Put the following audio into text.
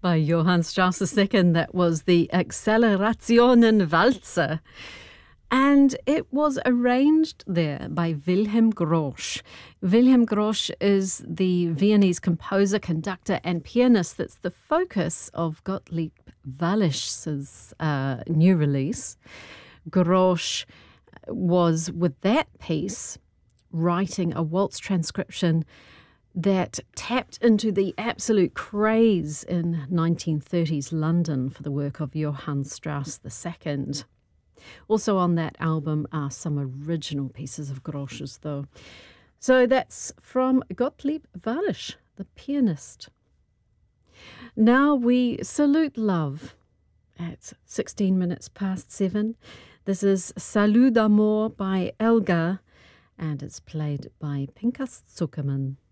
by Johann Strauss II. That was the Accelerationen Walzer. And it was arranged there by Wilhelm Grosch. Wilhelm Grosch is the Viennese composer, conductor, and pianist that's the focus of Gottlieb Wallisch's new release. Grosch was, with that piece, writing a waltz transcription that tapped into the absolute craze in 1930s London for the work of Johann Strauss II. Also on that album are some original pieces of Grosch's, though. So that's from Gottlieb Wallisch, the pianist. Now we salute love at 16 minutes past 7. This is Salut d'amour by Elgar, and it's played by Pinkas Zukerman.